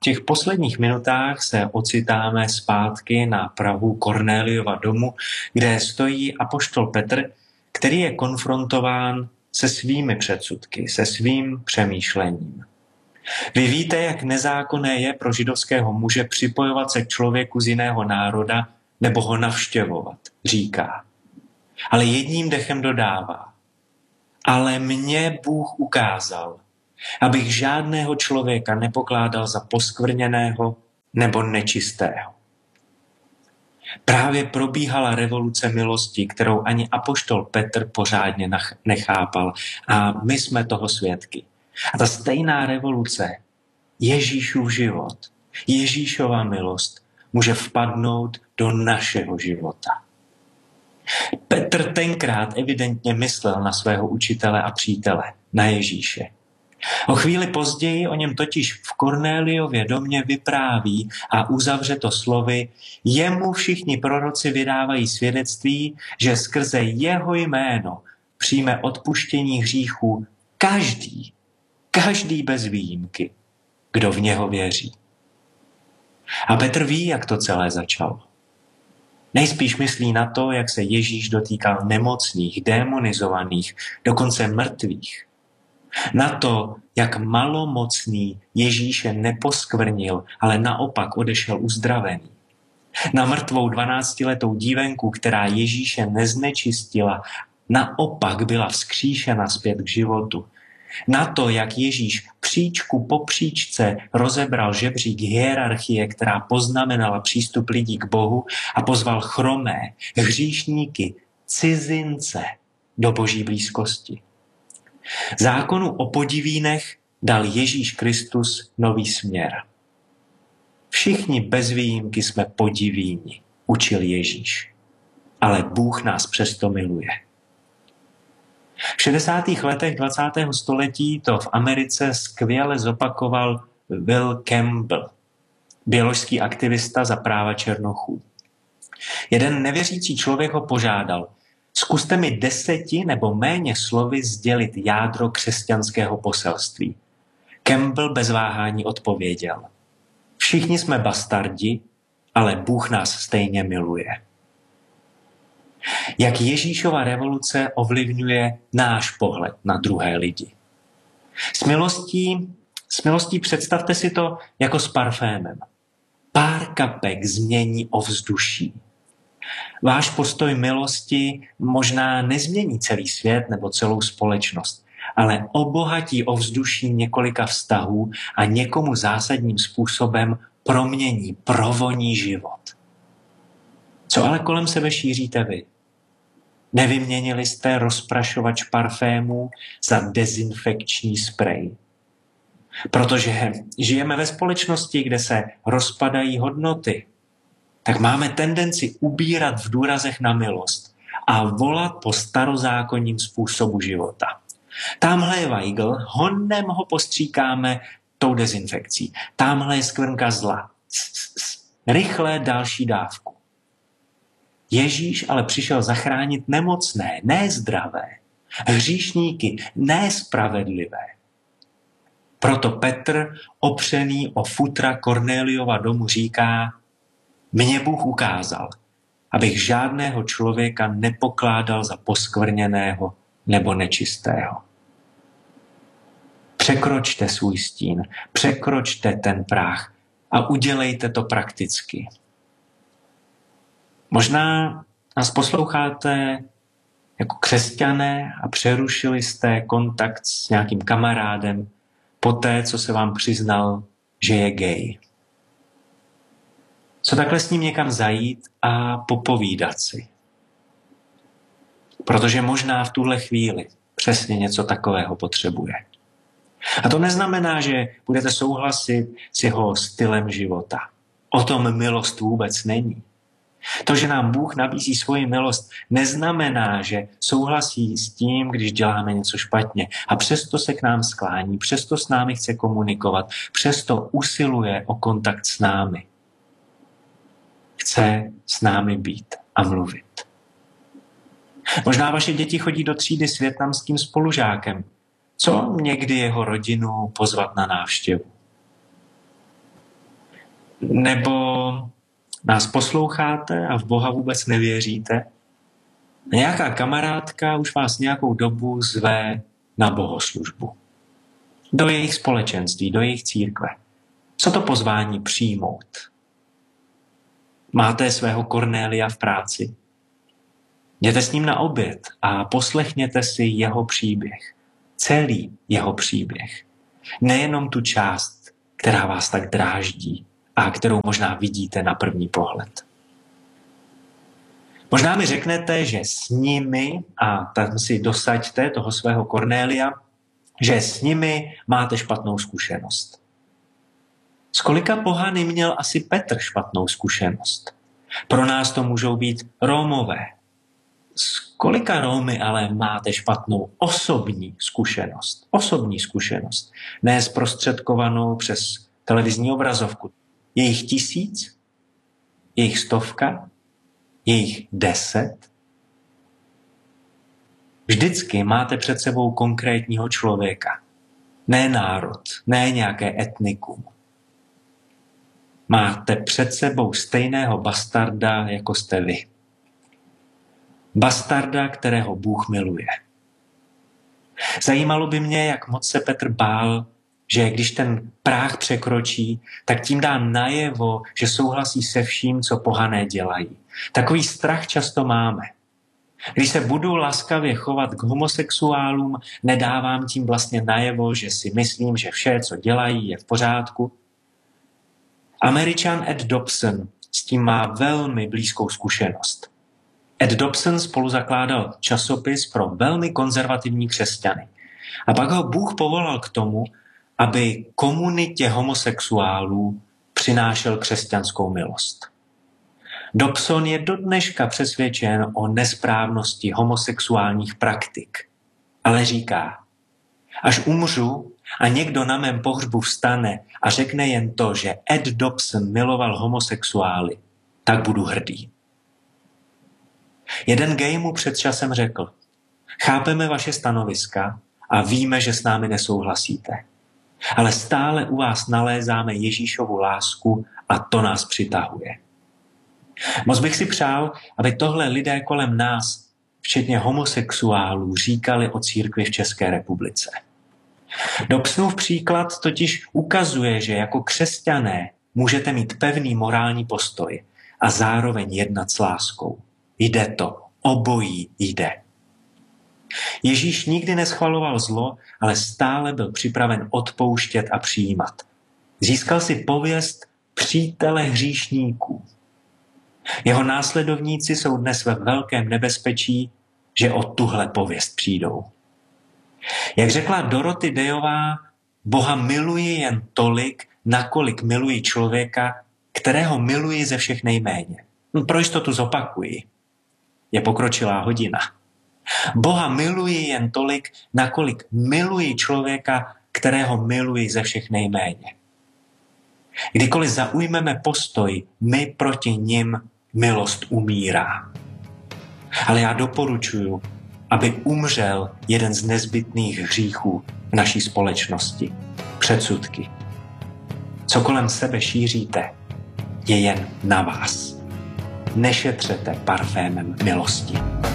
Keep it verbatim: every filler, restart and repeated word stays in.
těch posledních minutách se ocitáme zpátky na prahu Kornéliova domu, kde stojí apoštol Petr, který je konfrontován se svými předsudky, se svým přemýšlením. Vy víte, jak nezákonné je pro židovského muže připojovat se k člověku z jiného národa nebo ho navštěvovat, říká. Ale jedním dechem dodává. Ale mě Bůh ukázal, abych žádného člověka nepokládal za poskvrněného nebo nečistého. Právě probíhala revoluce milosti, kterou ani apoštol Petr pořádně nechápal. A my jsme toho svědky. A ta stejná revoluce, Ježíšův život, Ježíšova milost, může vpadnout do našeho života. Petr tenkrát evidentně myslel na svého učitele a přítele, na Ježíše. O chvíli později o něm totiž v Kornéliově domě vypráví a uzavře to slovy: jemu všichni proroci vydávají svědectví, že skrze jeho jméno přijme odpuštění hříchů každý, každý bez výjimky, kdo v něho věří. A Petr ví, jak to celé začalo. Nejspíš myslí na to, jak se Ježíš dotýkal nemocných, démonizovaných, dokonce mrtvých. Na to, jak malomocný Ježíše neposkvrnil, ale naopak odešel uzdravený. Na mrtvou dvanáctiletou dívenku, která Ježíše neznečistila, naopak byla vzkříšena zpět k životu. Na to, jak Ježíš příčku po příčce rozebral žebřík hierarchie, která poznamenala přístup lidí k Bohu a pozval chromé, hříšníky, cizince do Boží blízkosti. Zákonu o podivínech dal Ježíš Kristus nový směr. Všichni bez výjimky jsme podivíni, učil Ježíš. Ale Bůh nás přesto miluje. V šedesátých letech dvacátého století to v Americe skvěle zopakoval Will Campbell, běložský aktivista za práva černochů. Jeden nevěřící člověk ho požádal: zkuste mi deseti nebo méně slovy sdělit jádro křesťanského poselství. Campbell bez váhání odpověděl: všichni jsme bastardi, ale Bůh nás stejně miluje. Jak Ježíšova revoluce ovlivňuje náš pohled na druhé lidi. S milostí, s milostí představte si to jako s parfémem. Pár kapek změní ovzduší. Váš postoj milosti možná nezmění celý svět nebo celou společnost, ale obohatí ovzduší několika vztahů a někomu zásadním způsobem promění, provoní život. Co ale kolem sebe šíříte vy? Nevyměnili jste rozprašovač parfémů za dezinfekční sprej? Protože žijeme ve společnosti, kde se rozpadají hodnoty, tak máme tendenci ubírat v důrazech na milost a volat po starozákonním způsobu života. Tamhle je Weigl, honem ho postříkáme tou dezinfekcí. Tamhle je skvrnka zla. Rychle další dávku. Ježíš ale přišel zachránit nemocné, ne zdravé, hříšníky, ne spravedlivé. Proto Petr, opřený o futra Kornéliova domu, říká: mě Bůh ukázal, abych žádného člověka nepokládal za poskvrněného nebo nečistého. Překročte svůj stín, překročte ten práh a udělejte to prakticky. Možná nás posloucháte jako křesťané a přerušili jste kontakt s nějakým kamarádem poté, co se vám přiznal, že je gay. Co takhle s ním někam zajít a popovídat si. Protože možná v tuhle chvíli přesně něco takového potřebuje. A to neznamená, že budete souhlasit s jeho stylem života. O tom milost vůbec není. To, že nám Bůh nabízí svoji milost, neznamená, že souhlasí s tím, když děláme něco špatně. A přesto se k nám sklání, přesto s námi chce komunikovat, přesto usiluje o kontakt s námi. Chce s námi být a mluvit. Možná vaše děti chodí do třídy s vietnamským spolužákem. Co někdy jeho rodinu pozvat na návštěvu? Nebo nás posloucháte a v Boha vůbec nevěříte? Nějaká kamarádka už vás nějakou dobu zve na bohoslužbu. Do jejich společenství, do jejich církve. Co to pozvání přijmout? Máte svého Kornélia v práci? Jděte s ním na oběd a poslechněte si jeho příběh. Celý jeho příběh. Nejenom tu část, která vás tak dráždí a kterou možná vidíte na první pohled. Možná mi řeknete, že s nimi, a tam si dosaďte toho svého Kornélia, že s nimi máte špatnou zkušenost. S kolika pohany měl asi Petr špatnou zkušenost? Pro nás to můžou být Rómové. S kolika Rómy ale máte špatnou osobní zkušenost? Osobní zkušenost. Ne zprostředkovanou přes televizní obrazovku. Je jich tisíc? Je jich stovka? Je jich deset? Vždycky máte před sebou konkrétního člověka. Ne národ, ne nějaké etnikum. Máte před sebou stejného bastarda, jako jste vy. Bastarda, kterého Bůh miluje. Zajímalo by mě, jak moc se Petr bál, že když ten práh překročí, tak tím dá najevo, že souhlasí se vším, co pohané dělají. Takový strach často máme. Když se budu laskavě chovat k homosexuálům, nedávám tím vlastně najevo, že si myslím, že vše, co dělají, je v pořádku. Američan Ed Dobson s tím má velmi blízkou zkušenost. Ed Dobson spolu zakládal časopis pro velmi konzervativní křesťany. A pak ho Bůh povolal k tomu, aby komunitě homosexuálů přinášel křesťanskou milost. Dobson je do dneška přesvědčen o nesprávnosti homosexuálních praktik, ale říká, až umřu a někdo na mém pohřbu vstane a řekne jen to, že Ed Dobson miloval homosexuály, tak budu hrdý. Jeden gay mu před časem řekl, chápeme vaše stanoviska a víme, že s námi nesouhlasíte, ale stále u vás nalézáme Ježíšovu lásku a to nás přitahuje. Moc bych si přál, aby tohle lidé kolem nás, včetně homosexuálů, říkali o církvi v České republice. Dobsonův příklad totiž ukazuje, že jako křesťané můžete mít pevný morální postoj a zároveň jednat s láskou. Jde to, obojí jde. Ježíš nikdy neschvaloval zlo, ale stále byl připraven odpouštět a přijímat. Získal si pověst přítele hříšníků. Jeho následovníci jsou dnes ve velkém nebezpečí, že o tuhle pověst přijdou. Jak řekla Dorothy Dayová, Boha miluji jen tolik, nakolik miluji člověka, kterého miluji ze všech nejméně. Pro jistotu zopakuji. Je pokročilá hodina. Boha miluji jen tolik, nakolik miluji člověka, kterého miluji ze všech nejméně. Kdykoliv zaujmeme postoj, my proti nim, milost umírá. Ale já doporučuji, aby umřel jeden z nezbytných hříchů v naší společnosti. Předsudky. Co kolem sebe šíříte, je jen na vás. Nešetřete parfémem milosti.